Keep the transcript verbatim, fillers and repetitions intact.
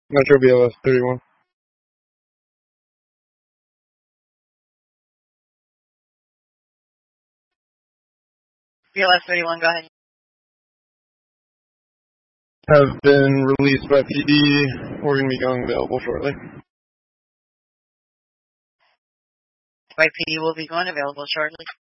Metro B L S thirty-one. B L S thirty-one, go ahead. Have been released by P D. We're going to be going available shortly. Y P D will be going available shortly.